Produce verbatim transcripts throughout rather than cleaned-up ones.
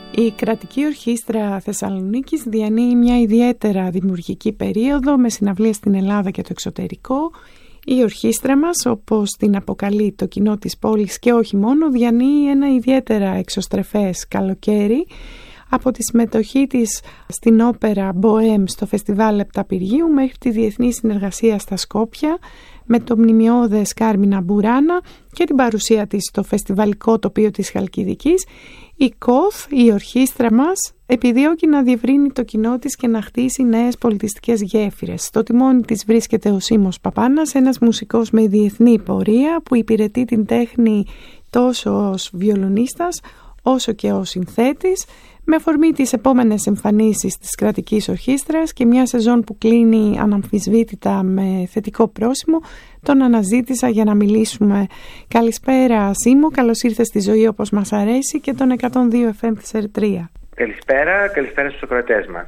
Η Κρατική Ορχήστρα Θεσσαλονίκης διανύει μια ιδιαίτερα δημιουργική περίοδο με συναυλίες στην Ελλάδα και το εξωτερικό. Η ορχήστρα μας, όπως την αποκαλεί το κοινό της πόλης και όχι μόνο, διανύει ένα ιδιαίτερα εξωστρεφές καλοκαίρι. Από τη συμμετοχή της στην όπερα Μποέμ στο Φεστιβάλ Επταπηργίου μέχρι τη διεθνή συνεργασία στα Σκόπια με το μνημειώδες Κάρμινα Μπουράνα και την παρουσία της στο φεστιβαλικό τοπίο της Χαλκιδικής, η ΚΟΘ, η ορχήστρα μας, επιδιώκει να διευρύνει το κοινό της και να χτίσει νέες πολιτιστικές γέφυρες. Στο τιμόνι της βρίσκεται ο Σίμος Παπάνας, ένας μουσικός με διεθνή πορεία που υπηρετεί την τέχνη τόσο ως βιολονίστας όσο και ως συνθέτης, με αφορμή τις επόμενες εμφανίσεις της Κρατικής Ορχήστρας και μια σεζόν που κλείνει αναμφισβήτητα με θετικό πρόσημο, τον αναζήτησα για να μιλήσουμε. Καλησπέρα Σίμω, καλώς ήρθες στη ζωή όπως μας αρέσει και τον εκατόν δύο εφ εμ της Ερτρία. Καλησπέρα, καλησπέρα στους ακροατές μας.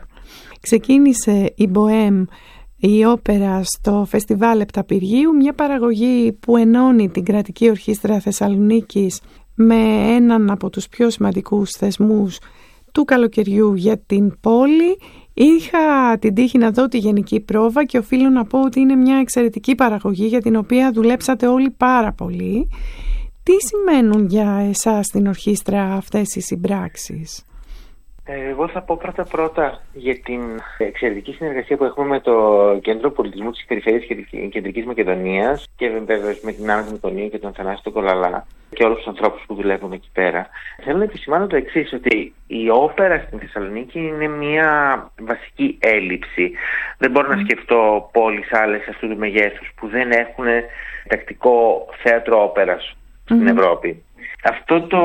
Ξεκίνησε η Μποέμ, η όπερα, στο Φεστιβάλ Επταπηργίου, μια παραγωγή που ενώνει την Κρατική Ορχήστρα Θεσσαλονίκης με έναν από τους πιο σημαντικούς θεσμούς του καλοκαιριού για την πόλη. Είχα την τύχη να δω τη γενική πρόβα και οφείλω να πω ότι είναι μια εξαιρετική παραγωγή για την οποία δουλέψατε όλοι πάρα πολύ. Τι σημαίνουν για εσάς στην ορχήστρα αυτές οι συμπράξεις? Εγώ θα πω πρώτα πρώτα για την εξαιρετική συνεργασία που έχουμε με το Κέντρο Πολιτισμού της Περιφέρειας και της Κεντρικής Μακεδονίας και βέβαια με την Άννα Μητωνίου και τον Θανάση Κολαλά και όλους τους ανθρώπους που δουλεύουν εκεί πέρα. Θέλω να επισημάνω το εξής, ότι η όπερα στην Θεσσαλονίκη είναι μια βασική έλλειψη. Δεν μπορώ mm. να σκεφτώ πόλεις άλλες αυτού του μεγέθους που δεν έχουν τακτικό θέατρο όπερας mm. στην Ευρώπη. Αυτό το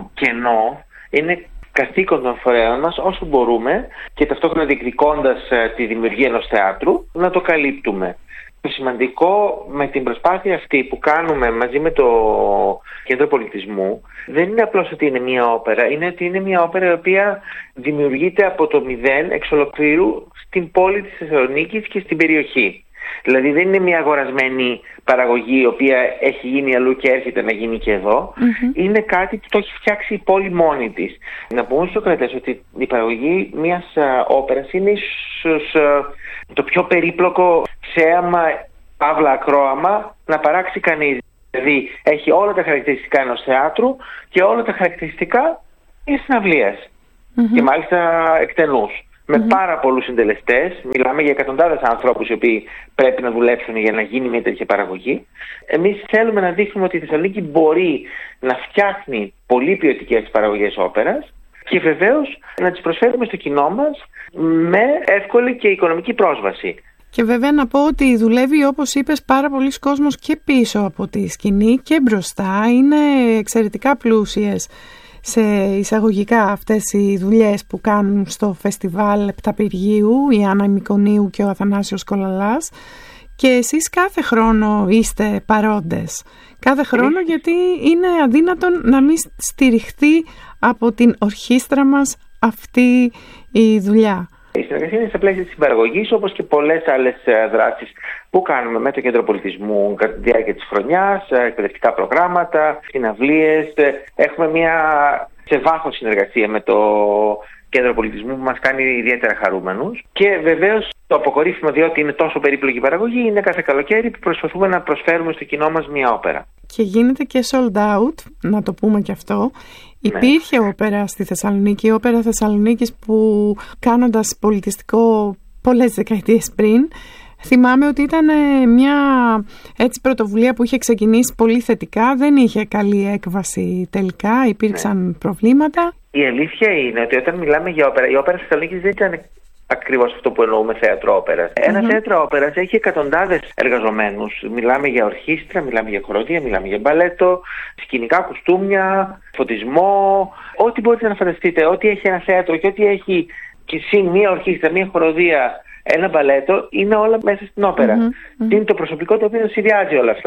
κενό είναι καθήκον των φορέων μας όσο μπορούμε και ταυτόχρονα διεκδικώντας ε, τη δημιουργία ενός θεάτρου να το καλύπτουμε. Το σημαντικό με την προσπάθεια αυτή που κάνουμε μαζί με το Κέντρο Πολιτισμού δεν είναι απλώς ότι είναι μια όπερα, είναι ότι είναι μια όπερα η οποία δημιουργείται από το μηδέν εξ ολοκλήρου στην πόλη της Θεσσαλονίκης και στην περιοχή. Δηλαδή δεν είναι μια αγορασμένη παραγωγή η οποία έχει γίνει αλλού και έρχεται να γίνει και εδώ. Mm-hmm. Είναι κάτι που το έχει φτιάξει η πόλη μόνη της. Να πούμε στους κρατές ότι η παραγωγή μιας α, όπερας είναι ίσως α, το πιο περίπλοκο θέαμα, παύλα ακρόαμα να παράξει κανείς. Δηλαδή έχει όλα τα χαρακτηριστικά ενός θεάτρου και όλα τα χαρακτηριστικά μιας συναυλίας. Mm-hmm. Και μάλιστα εκτενούς. Με mm-hmm. πάρα πολλούς συντελεστές, μιλάμε για εκατοντάδες ανθρώπους οι οποίοι πρέπει να δουλέψουν για να γίνει μια τέτοια παραγωγή. Εμείς θέλουμε να δείχνουμε ότι η Θεσσαλονίκη μπορεί να φτιάχνει πολύ ποιοτικές παραγωγές όπερας και βεβαίως να τις προσφέρουμε στο κοινό μας με εύκολη και οικονομική πρόσβαση. Και βέβαια να πω ότι δουλεύει, όπως είπες, πάρα πολλοί κόσμος και πίσω από τη σκηνή και μπροστά. Είναι εξαιρετικά πλούσιες σε εισαγωγικά αυτές οι δουλειές που κάνουν στο Φεστιβάλ Επταπηργίου η Άννα Μητωνίου και ο Αθανάσιος Κολαλάς, και εσείς κάθε χρόνο είστε παρόντες. Κάθε χρόνο, γιατί είναι αδύνατον να μην στηριχθεί από την ορχήστρα μας αυτή η δουλειά. Η συνεργασία είναι στα πλαίσια της παραγωγής, όπως και πολλές άλλες δράσεις που κάνουμε με το Κέντρο Πολιτισμού κατά τη διάρκεια της χρονιάς, εκπαιδευτικά προγράμματα, συναυλίες. Έχουμε μια σε βάθος συνεργασία με το Κέντρο Πολιτισμού που μας κάνει ιδιαίτερα χαρούμενους. Και βεβαίως το αποκορύφημα, διότι είναι τόσο περίπλοκη παραγωγή, είναι κάθε καλοκαίρι που προσπαθούμε να προσφέρουμε στο κοινό μας μια όπερα. Και γίνεται και sold out, να το πούμε και αυτό. Υπήρχε ναι. όπερα στη Θεσσαλονίκη, η όπερα Θεσσαλονίκης που, κάνοντας πολιτιστικό πολλές δεκαετίες πριν, θυμάμαι ότι ήταν μια έτσι πρωτοβουλία που είχε ξεκινήσει πολύ θετικά, δεν είχε καλή έκβαση τελικά, υπήρξαν ναι. προβλήματα. Η αλήθεια είναι ότι όταν μιλάμε για όπερα, η όπερα στη Θεσσαλονίκη δεν ήταν ακριβώς αυτό που εννοούμε θέατρο όπερας. Mm-hmm. Ένα θέατρο όπερας έχει εκατοντάδες εργαζομένους. Μιλάμε για ορχήστρα, μιλάμε για χοροδία, μιλάμε για μπαλέτο, σκηνικά κουστούμια, φωτισμό, ό,τι μπορείτε να φανταστείτε. Ό,τι έχει ένα θέατρο και ό,τι έχει και συν μία ορχήστρα, μία χοροδία, ένα μπαλέτο, είναι όλα μέσα στην όπερα. Mm-hmm. Είναι το προσωπικό το οποίο συνδυάζει όλα αυτά.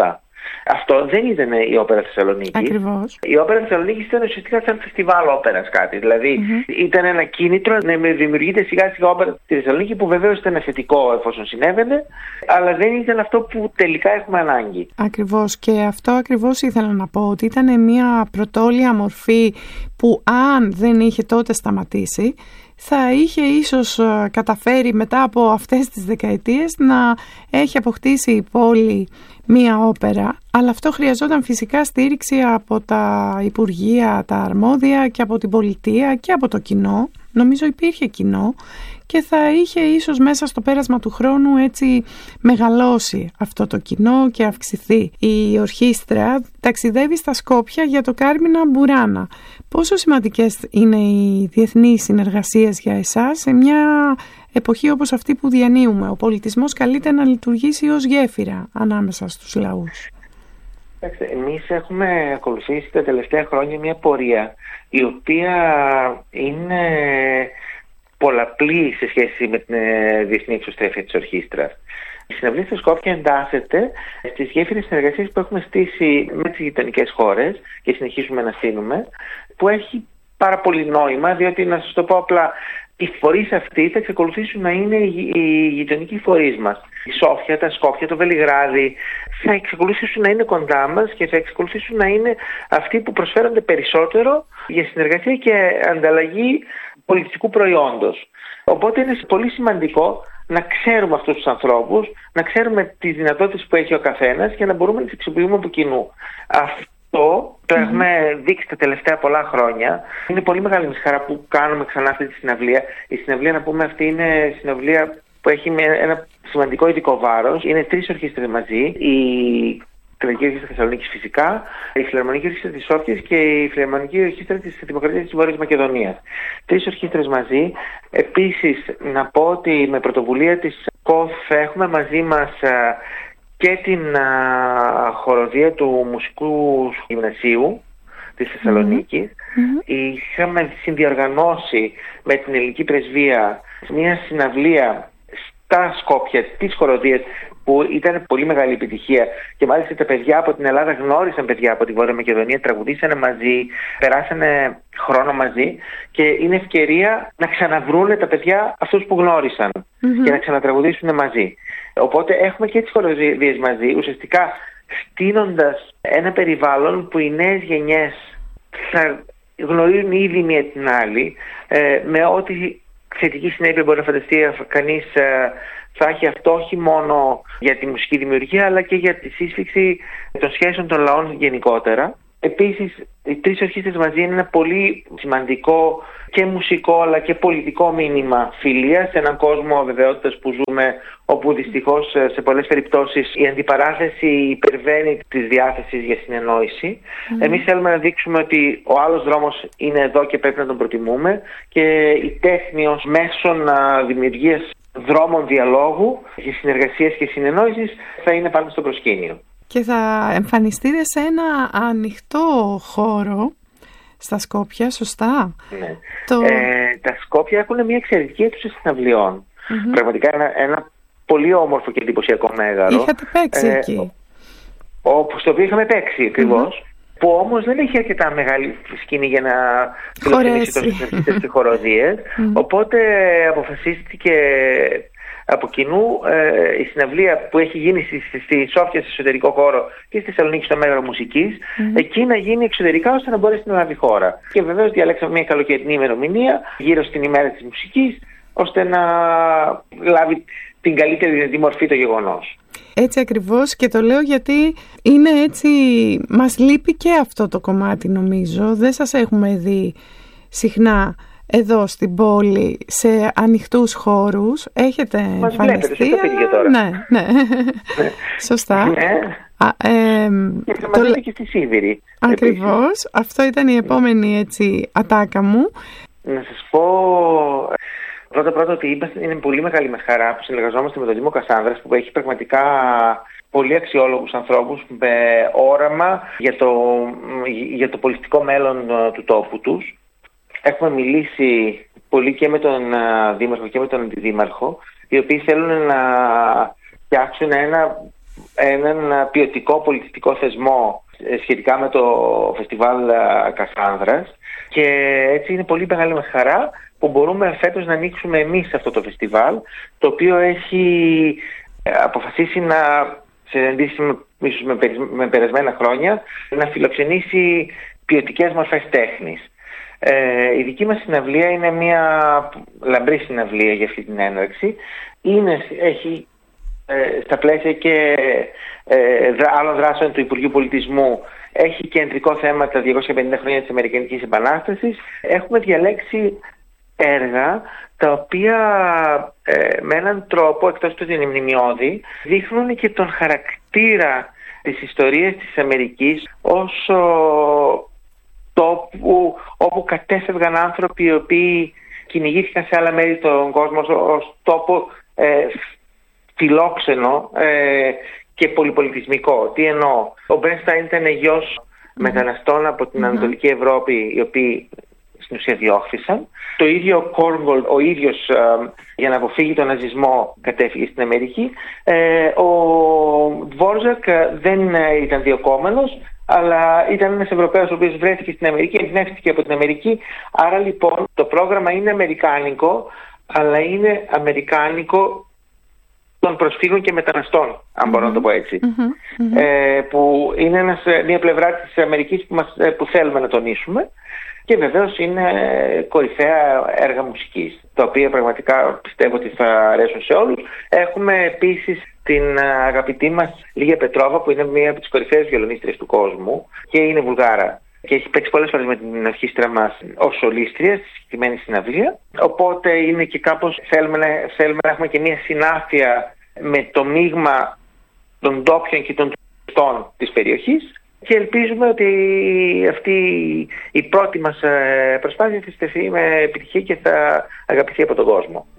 Αυτό δεν ήταν η Όπερα Θεσσαλονίκης. Ακριβώς. Η Όπερα Θεσσαλονίκης ήταν ουσιαστικά σαν φεστιβάλ όπερας κάτι. Δηλαδή mm-hmm. ήταν ένα κίνητρο να δημιουργείται σιγά σιγά όπερα στη Θεσσαλονίκη, που βεβαίως ήταν θετικό εφόσον συνέβαινε, αλλά δεν ήταν αυτό που τελικά έχουμε ανάγκη. Ακριβώς, και αυτό ακριβώς ήθελα να πω, ότι ήταν μια πρωτόλια μορφή που αν δεν είχε τότε σταματήσει, θα είχε ίσως καταφέρει μετά από αυτές τις δεκαετίες να έχει αποκτήσει η πόλη μία όπερα, αλλά αυτό χρειαζόταν φυσικά στήριξη από τα υπουργεία, τα αρμόδια, και από την πολιτεία και από το κοινό. Νομίζω υπήρχε κοινό και θα είχε ίσως μέσα στο πέρασμα του χρόνου έτσι μεγαλώσει αυτό το κοινό και αυξηθεί. Η ορχήστρα ταξιδεύει στα Σκόπια για το Κάρμινα Μπουράνα. Πόσο σημαντικές είναι οι διεθνείς συνεργασίες για εσάς σε μια εποχή όπως αυτή που διανύουμε? Ο πολιτισμός καλείται να λειτουργήσει ως γέφυρα ανάμεσα στους λαούς. Εμείς έχουμε ακολουθήσει τα τελευταία χρόνια μια πορεία η οποία είναι πολλαπλή σε σχέση με την διεθνή εξωστρέφεια της ορχήστρας. Η συναυλία στα Σκόπια εντάσσεται στις γέφυρες συνεργασίες που έχουμε στήσει με τις γειτονικές χώρες και συνεχίζουμε να στείλουμε, που έχει πάρα πολύ νόημα, διότι, να σας το πω απλά, οι φορείς αυτοί θα εξακολουθήσουν να είναι οι γειτονικοί φορείς μας. Η Σόφια, τα Σκόπια, το Βελιγράδι θα εξακολουθήσουν να είναι κοντά μας και θα εξακολουθήσουν να είναι αυτοί που προσφέρονται περισσότερο για συνεργασία και ανταλλαγή πολιτιστικού προϊόντος. Οπότε είναι πολύ σημαντικό να ξέρουμε αυτούς τους ανθρώπους, να ξέρουμε τις δυνατότητες που έχει ο καθένας και να μπορούμε να τις αξιοποιούμε από κοινού. Αυτό το mm-hmm. έχουμε δείξει τα τελευταία πολλά χρόνια. Είναι πολύ μεγάλη μας χαρά που κάνουμε ξανά αυτή τη συναυλία. Η συναυλία, να πούμε, αυτή είναι συναυλία που έχει ένα σημαντικό ειδικό βάρος. Είναι τρεις ορχήστρες μαζί. Η Κρατική Ορχήστρα Θεσσαλονίκης φυσικά, η Φιλαρμονική Ορχήστρα της Σόφιας και η Φιλαρμονική Ορχήστρα της Δημοκρατίας της Βόρειας Μακεδονίας. Τρεις ορχήστρες μαζί. Επίσης, να πω ότι με πρωτοβουλία της ΚΟΦ έχουμε μαζί μας και την α, χοροδία του Μουσικού Γυμνασίου της Θεσσαλονίκης. Mm-hmm. Είχαμε συνδιοργανώσει με την Ελληνική Πρεσβεία μια συναυλία στα Σκόπια της χοροδίας, που ήταν πολύ μεγάλη επιτυχία, και μάλιστα τα παιδιά από την Ελλάδα γνώρισαν παιδιά από τη Βόρεια Μακεδονία, τραγουδήσανε μαζί, περάσανε χρόνο μαζί, και είναι ευκαιρία να ξαναβρούνε τα παιδιά αυτούς που γνώρισαν mm-hmm. και να ξανατραγουδήσουν μαζί. Οπότε έχουμε και τις χοροδίες μαζί, ουσιαστικά στείνοντας ένα περιβάλλον που οι νέες γενιές θα γνωρίζουν ήδη μία την άλλη, ε, με ό,τι θετική συνέπεια μπορεί να φανταστεί κανείς ε, θα έχει αυτό, όχι μόνο για τη μουσική δημιουργία αλλά και για τη σύσφυξη των σχέσεων των λαών γενικότερα. Επίσης, οι τρεις ορχήστρες μαζί είναι ένα πολύ σημαντικό και μουσικό αλλά και πολιτικό μήνυμα φιλίας σε έναν κόσμο αβεβαιότητας που ζούμε, όπου δυστυχώς σε πολλές περιπτώσεις η αντιπαράθεση υπερβαίνει της διάθεσης για συνεννόηση. Mm. Εμείς θέλουμε να δείξουμε ότι ο άλλος δρόμος είναι εδώ και πρέπει να τον προτιμούμε, και η τέχνη ως μέσον δημιουργίας δρόμων διαλόγου και συνεργασίας και συνεννόησης θα είναι πάνω στο προσκήνιο. Και θα εμφανιστείτε σε ένα ανοιχτό χώρο στα Σκόπια, σωστά? Ναι. Το... Ε, τα Σκόπια έχουν μια εξαιρετική αίθουσα συναυλιών. Mm-hmm. Πραγματικά ένα, ένα πολύ όμορφο και εντυπωσιακό μέγαρο. Είχατε παίξει ε, εκεί. Όπου στο οποίο είχαμε παίξει ακριβώς. Mm-hmm. Που όμως δεν έχει αρκετά μεγάλη σκηνή για να φιλοξενήσει τόσες ορχήστρες και χοροδίες. Mm-hmm. Οπότε αποφασίστηκε από κοινού ε, η συναυλία που έχει γίνει στη, στη Σόφια, σε εσωτερικό χώρο, και στη Θεσσαλονίκη στο Μέγαρο Μουσικής, mm-hmm. εκεί να γίνει εξωτερικά ώστε να μπορέσει να λάβει χώρα. Και βεβαίως διαλέξαμε μια καλοκαιρινή ημερομηνία γύρω στην ημέρα της μουσικής, ώστε να λάβει την καλύτερη δυνατή μορφή το γεγονός. Έτσι ακριβώς, και το λέω γιατί είναι έτσι, μας λείπει και αυτό το κομμάτι, νομίζω. Δεν σας έχουμε δει συχνά εδώ στην πόλη σε ανοιχτούς χώρους. Έχετε μας εμφανιστεί. Βλέπετε, στο σπίτι τώρα. Ναι, ναι. ναι. Σωστά. Ναι. Α, ε, και θα μας το... και στη Σίδηρη. Ακριβώς. Επίσης. Αυτό ήταν η επόμενη έτσι ατάκα μου. Να σας πω πρώτα πρώτα ότι είμαστε, είναι πολύ μεγάλη μας χαρά που συνεργαζόμαστε με τον Δήμο Κασάνδρας, που έχει πραγματικά πολύ αξιόλογους ανθρώπους με όραμα για το, για το πολιτικό μέλλον του τόπου τους. Έχουμε μιλήσει πολύ και με τον Δήμαρχο και με τον Αντιδήμαρχο, οι οποίοι θέλουν να φτιάξουν ένα έναν ποιοτικό πολιτιστικό θεσμό σχετικά με το φεστιβάλ Κασάνδρας, και έτσι είναι πολύ μεγάλη μας χαρά που μπορούμε φέτος να ανοίξουμε εμείς αυτό το φεστιβάλ, το οποίο έχει αποφασίσει να, σε αντίθεση με, με, με περασμένα χρόνια, να φιλοξενήσει ποιοτικές μορφές τέχνης. Ε, η δική μας συναυλία είναι μια λαμπρή συναυλία για αυτή την έναρξη. Είναι, έχει ε, στα πλαίσια και ε, δρα, άλλων δράσεων του Υπουργείου Πολιτισμού, έχει κεντρικό θέμα τα διακόσια πενήντα χρόνια της Αμερικανικής Επανάστασης. Έχουμε διαλέξει έργα τα οποία ε, με έναν τρόπο, εκτός του ότι είναι μνημειώδη, δείχνουν και τον χαρακτήρα της ιστορίας της Αμερικής ως τόπου όπου κατέφευγαν άνθρωποι οι οποίοι κυνηγήθηκαν σε άλλα μέρη των κόσμων ως τόπο ε, φιλόξενο ε, και πολυπολιτισμικό. Τι εννοώ? Ο Μπέρνσταϊν ήταν γιος mm-hmm. μεταναστών από την mm-hmm. Ανατολική Ευρώπη, οι οποίοι στην ουσία διώχθησαν. Το ίδιο ο Κόρνγκολ, ο ίδιος ε, για να αποφύγει τον ναζισμό κατέφυγε στην Αμερική. Ε, ο Βόρζακ δεν ήταν διωκόμενος, αλλά ήταν ένας Ευρωπαίος ο οποίος βρέθηκε στην Αμερική, εμπνεύστηκε από την Αμερική. Άρα λοιπόν το πρόγραμμα είναι αμερικάνικο, αλλά είναι αμερικάνικο των προσφύγων και μεταναστών, αν μπορώ mm-hmm. να το πω έτσι. Mm-hmm. Ε, που είναι ένας, μια πλευρά της Αμερικής που, μας, που θέλουμε να τονίσουμε. Και βεβαίως είναι κορυφαία έργα μουσικής, τα οποία πραγματικά πιστεύω ότι θα αρέσουν σε όλους. Έχουμε επίσης την αγαπητή μας Λίγια Πετρόβα, που είναι μία από τις κορυφαίες βιολονίστριες του κόσμου και είναι Βουλγάρα. Και έχει παίξει πολλές φορές με την ορχήστρα μας ως σολίστρια στη συγκεκριμένη συναυλία. Οπότε είναι και κάπως, θέλουμε να, θέλουμε να έχουμε και μία συνάφεια με το μείγμα των ντόπιων και των τουριστών της περιοχής. Και ελπίζουμε ότι αυτή η πρώτη μας προσπάθεια θα στεφθεί με επιτυχία και θα αγαπηθεί από τον κόσμο.